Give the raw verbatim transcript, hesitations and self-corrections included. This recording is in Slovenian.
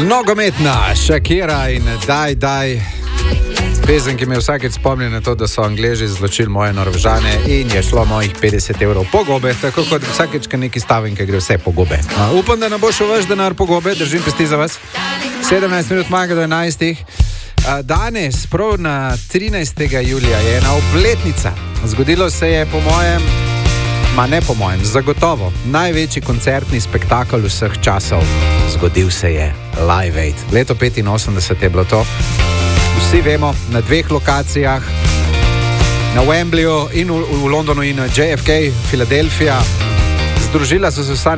Nogometna Shakira in daj, daj. Pesem, ki me vsakeč spomni na to, da so Angleži zločili moje Norvežane in je šlo mojih petdeset evrov po gobe, tako kot vsakeč, ko neki stavim, ki gre vse po gobe. No, upam, da ne bo šel vaš denar po gobe, držim pesti za vas. sedemnajst minut manjka do enajstih. Danes, prav na trinajstega julija, je ena obletnica. Zgodilo se je po mojem, ma ne po mojem, zagotovo največji koncertni spektakel vseh časov. Zgodil se je Live Aid. Leto petinosemdeset je bilo to. Vsi vemo, na dveh lokacijah, na Wembleyju in v, v Londonu in na J F K, Filadelfija. Združila so se vsa